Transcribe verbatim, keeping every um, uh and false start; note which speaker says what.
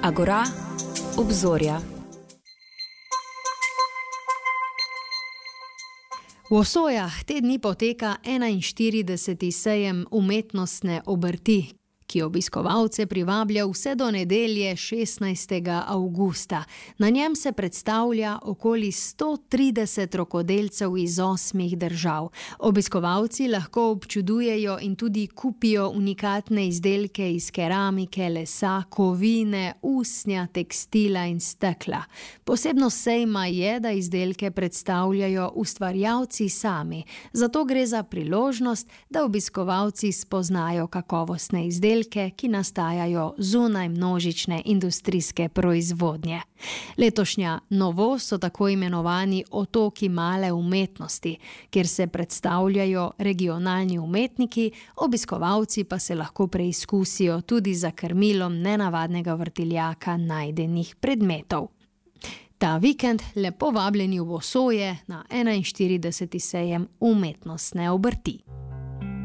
Speaker 1: Agora, obzorja. V Osojah te dni poteka enainštirideseti sejem umetnostne obrti, ki obiskovalce privablja vse do nedelje šestnajstega avgusta. Na njem se predstavlja okoli sto trideset rokodelcev iz osmih držav. Obiskovalci lahko občudujejo in tudi kupijo unikatne izdelke iz keramike, lesa, kovine, usnja, tekstila in stekla. Posebnost sejma je, da izdelke predstavljajo ustvarjalci sami. Zato gre za priložnost, da obiskovalci spoznajo kakovostne izdelke, ki nastajajo zunaj množične industrijske proizvodnje. Letošnja novost so tako imenovani otoki male umetnosti, kjer se predstavljajo regionalni umetniki, obiskovalci pa se lahko preizkusijo tudi za krmilom nenavadnega vrtiljaka najdenih predmetov. Ta vikend lepo vabljeni v Osoje na enainštirideseti sejem umetnostne obrti.